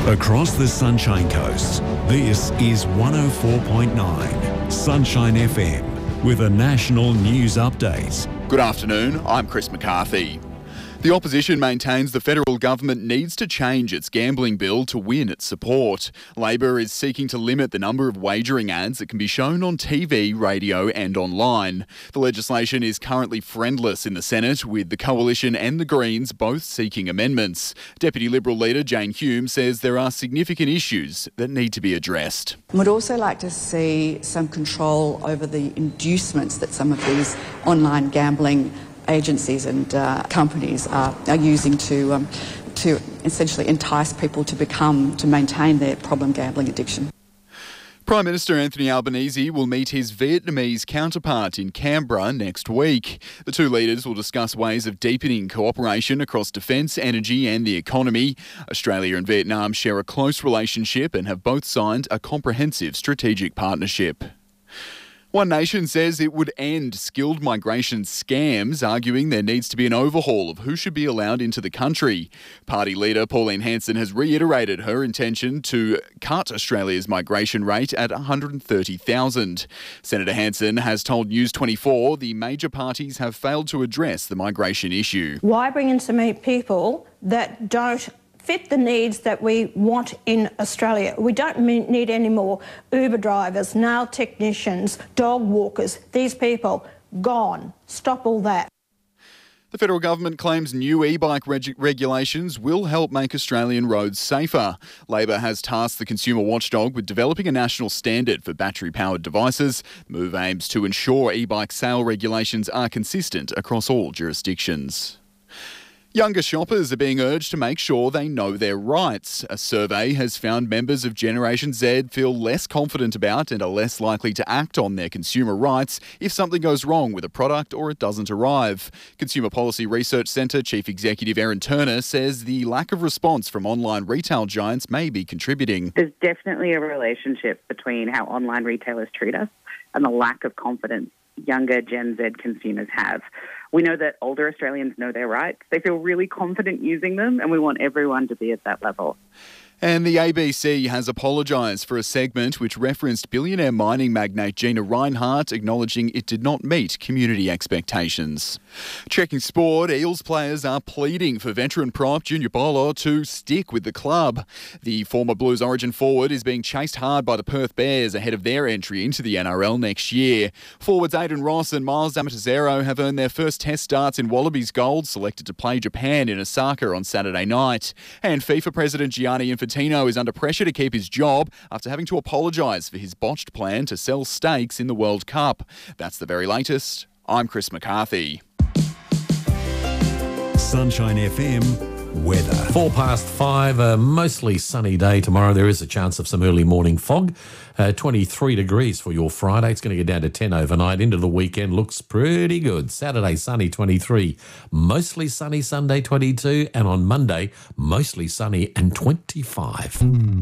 Across the Sunshine Coast, this is 104.9 Sunshine FM with a national news update. Good afternoon, I'm Chris McCarthy. The opposition maintains the federal government needs to change its gambling bill to win its support. Labor is seeking to limit the number of wagering ads that can be shown on TV, radio and online. The legislation is currently friendless in the Senate, with the Coalition and the Greens both seeking amendments. Deputy Liberal leader Jane Hume says there are significant issues that need to be addressed. We'd also like to see some control over the inducements that some of these online gambling agencies and companies are using to essentially entice people to maintain their problem gambling addiction. Prime Minister Anthony Albanese will meet his Vietnamese counterpart in Canberra next week. The two leaders will discuss ways of deepening cooperation across defence, energy and the economy. Australia and Vietnam share a close relationship and have both signed a comprehensive strategic partnership. One Nation says it would end skilled migration scams, arguing there needs to be an overhaul of who should be allowed into the country. Party leader Pauline Hanson has reiterated her intention to cut Australia's migration rate at 130,000. Senator Hanson has told News 24 the major parties have failed to address the migration issue. Why bring in so many people that don't fit the needs that we want in Australia? We don't need any more Uber drivers, nail technicians, dog walkers. These people, gone. Stop all that. The federal government claims new e-bike regulations will help make Australian roads safer. Labor has tasked the consumer watchdog with developing a national standard for battery-powered devices. The move aims to ensure e-bike sale regulations are consistent across all jurisdictions. Younger shoppers are being urged to make sure they know their rights. A survey has found members of Generation Z feel less confident about and are less likely to act on their consumer rights if something goes wrong with a product or it doesn't arrive. Consumer Policy Research Centre Chief Executive Erin Turner says the lack of response from online retail giants may be contributing. There's definitely a relationship between how online retailers treat us and the lack of confidence younger Gen Z consumers have. We know that older Australians know their rights. They feel really confident using them, and we want everyone to be at that level. And the ABC has apologised for a segment which referenced billionaire mining magnate Gina Rinehart, acknowledging it did not meet community expectations. Checking sport, Eels players are pleading for veteran prop Junior Paulo to stick with the club. The former Blues Origin forward is being chased hard by the Perth Bears ahead of their entry into the NRL next year. Forwards Aidan Ross and Miles Amatezero have earned their first test starts in Wallabies Gold, selected to play Japan in Osaka on Saturday night. And FIFA President Gianni Infantino is under pressure to keep his job after having to apologise for his botched plan to sell stakes in the World Cup. That's the very latest. I'm Chris McCarthy. Sunshine FM weather. 5:04, a mostly sunny day tomorrow. There is a chance of some early morning fog. 23 degrees for your Friday. It's going to get down to 10 overnight. Into the weekend looks pretty good. Saturday, sunny, 23. Mostly sunny Sunday, 22. And on Monday, mostly sunny and 25.